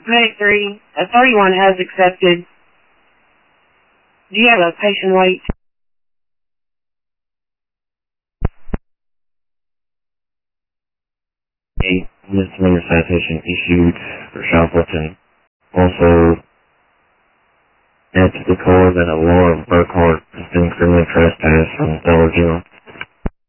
Medic 3, 31 has accepted. Do you have a patient wait? A misdemeanor citation issued for shoplifting. Also, add to the call that a Laura Burkhart has been criminally trespassed from Dollar General.